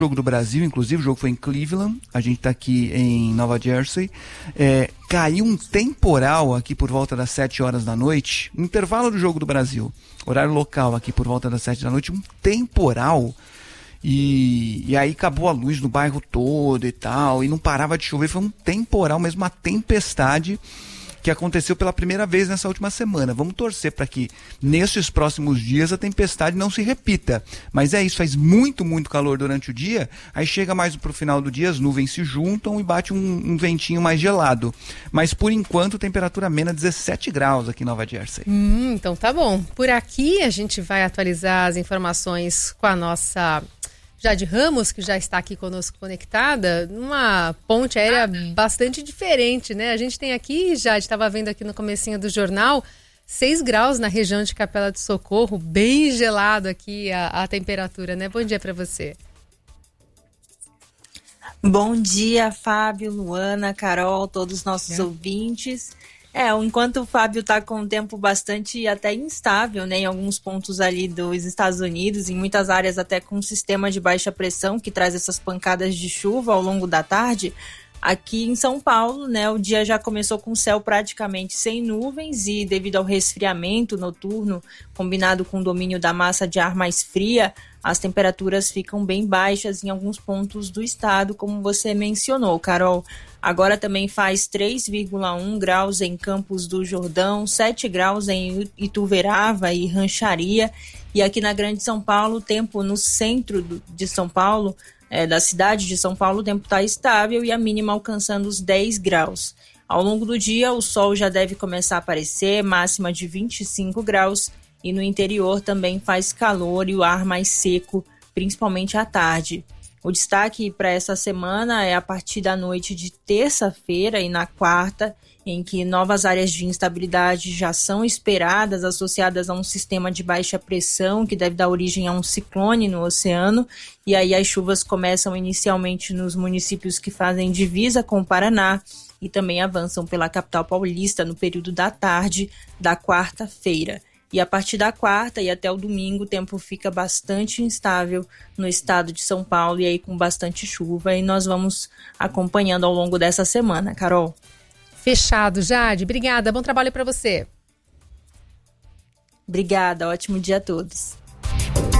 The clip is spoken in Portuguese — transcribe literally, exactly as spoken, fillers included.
jogo do Brasil, inclusive o jogo foi em Cleveland, a gente está aqui em Nova Jersey, é, caiu um temporal aqui por volta das sete horas da noite, no intervalo do jogo do Brasil, horário local aqui por volta das sete da noite, um temporal, e, e aí acabou a luz no bairro todo e tal, e não parava de chover, foi um temporal mesmo, uma tempestade, que aconteceu pela primeira vez nessa última semana. Vamos torcer para que nesses próximos dias a tempestade não se repita. Mas é isso, faz muito, muito calor durante o dia, aí chega mais para o final do dia, as nuvens se juntam e bate um, um ventinho mais gelado. Mas por enquanto, temperatura amena, dezessete graus aqui em Nova Jersey. Hum, então tá bom. Por aqui a gente vai atualizar as informações com a nossa Jade Ramos, que já está aqui conosco conectada, numa ponte aérea bastante diferente, né? A gente tem aqui, Jade, estava vendo aqui no comecinho do jornal, seis graus na região de Capela do Socorro, bem gelado aqui a, a temperatura, né? Bom dia para você. Bom dia, Fábio, Luana, Carol, todos os nossos é. ouvintes. É, enquanto o Fábio está com um tempo bastante até instável, né, em alguns pontos ali dos Estados Unidos, em muitas áreas até com um sistema de baixa pressão que traz essas pancadas de chuva ao longo da tarde, aqui em São Paulo, né, o dia já começou com o céu praticamente sem nuvens e devido ao resfriamento noturno, combinado com o domínio da massa de ar mais fria, as temperaturas ficam bem baixas em alguns pontos do estado, como você mencionou, Carol. Agora também faz três vírgula um graus em Campos do Jordão, sete graus em Ituverava e Rancharia. E aqui na Grande São Paulo, o tempo no centro do, de São Paulo, é, da cidade de São Paulo, o tempo está estável e a mínima alcançando os dez graus. Ao longo do dia, o sol já deve começar a aparecer, máxima de vinte e cinco graus. E no interior também faz calor e o ar mais seco, principalmente à tarde. O destaque para essa semana é a partir da noite de terça-feira e na quarta, em que novas áreas de instabilidade já são esperadas, associadas a um sistema de baixa pressão que deve dar origem a um ciclone no oceano. E aí as chuvas começam inicialmente nos municípios que fazem divisa com o Paraná e também avançam pela capital paulista no período da tarde da quarta-feira. E a partir da quarta e até o domingo, o tempo fica bastante instável no estado de São Paulo e aí com bastante chuva. E nós vamos acompanhando ao longo dessa semana, Carol. Fechado, Jade. Obrigada. Bom trabalho para você. Obrigada. Ótimo dia a todos.